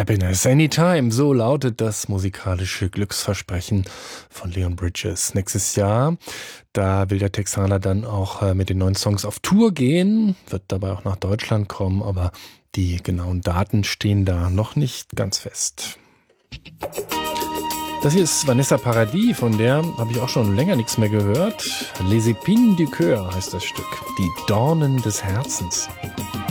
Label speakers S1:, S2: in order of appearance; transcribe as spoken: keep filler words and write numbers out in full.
S1: Happiness Anytime, so lautet das musikalische Glücksversprechen von Leon Bridges. Nächstes Jahr, da will der Texaner dann auch äh, mit den neuen Songs auf Tour gehen, wird dabei auch nach Deutschland kommen, aber die genauen Daten stehen da noch nicht ganz fest. Das hier ist Vanessa Paradis, von der habe ich auch schon länger nichts mehr gehört. Les Épines du Cœur heißt das Stück, die Dornen des Herzens.